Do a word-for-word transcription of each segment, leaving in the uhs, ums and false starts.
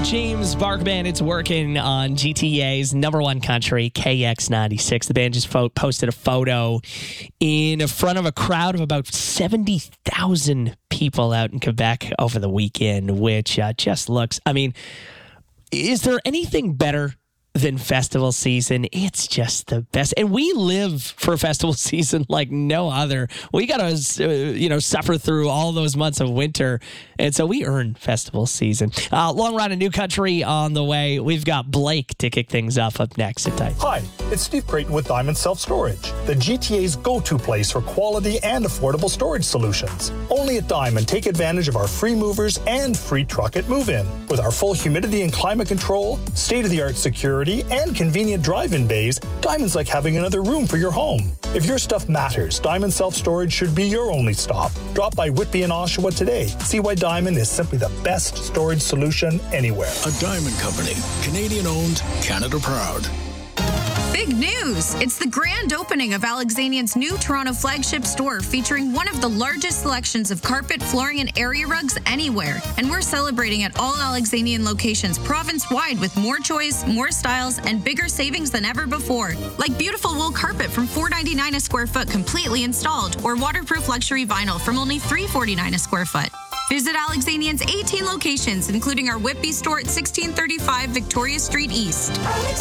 James Barkman. It's working on G T A's number one country, K X ninety-six. The band just fo- posted a photo in front of a crowd of about seventy thousand people out in Quebec over the weekend, which uh, just looks, I mean, is there anything better than festival season? It's just the best. And we live for festival season like no other. We got to, uh, you know, suffer through all those months of winter. And so we earn festival season. Uh, long ride of New Country on the way. We've got Blake to kick things off up next. Sit tight. Hi, it's Steve Creighton with Diamond Self Storage, the G T A's go-to place for quality and affordable storage solutions. Only at Diamond, take advantage of our free movers and free truck at move-in. With our full humidity and climate control, state-of-the-art security, and convenient drive-in bays, Diamond's like having another room for your home. If your stuff matters, Diamond Self-Storage should be your only stop. Drop by Whitby and Oshawa today. See why Diamond is simply the best storage solution anywhere. A Diamond Company, Canadian-owned, Canada proud. Big news! It's the grand opening of Alexanian's new Toronto flagship store featuring one of the largest selections of carpet, flooring, and area rugs anywhere. And we're celebrating at all Alexanian locations province-wide with more choice, more styles, and bigger savings than ever before. Like beautiful wool carpet from four dollars and ninety-nine cents a square foot completely installed, or waterproof luxury vinyl from only three dollars and forty-nine cents a square foot. Visit Alexanian's eighteen locations, including our Whitby store at sixteen thirty-five Victoria Street East.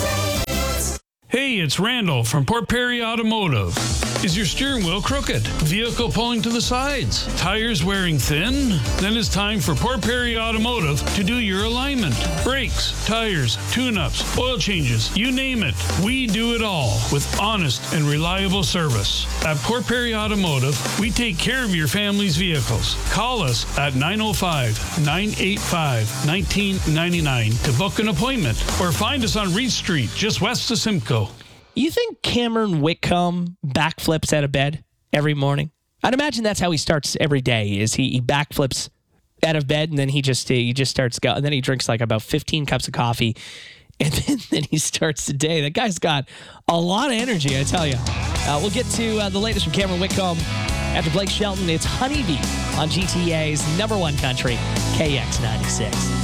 Hey, it's Randall from Port Perry Automotive. Is your steering wheel crooked? Vehicle pulling to the sides? Tires wearing thin? Then it's time for Port Perry Automotive to do your alignment. Brakes, tires, tune-ups, oil changes, you name it. We do it all with honest and reliable service. At Port Perry Automotive, we take care of your family's vehicles. Call us at nine oh five, nine eight five, one nine nine nine to book an appointment or find us on Reed Street, just west of Simcoe. You think Cameron Whitcomb backflips out of bed every morning? I'd imagine that's how he starts every day. Is he, he backflips out of bed and then he just he just starts go and then he drinks like about fifteen cups of coffee and then, then he starts the day. That guy's got a lot of energy, I tell you. Uh, we'll get to uh, the latest from Cameron Whitcomb after Blake Shelton. It's Honeybee on G T A's number one country, K X ninety-six.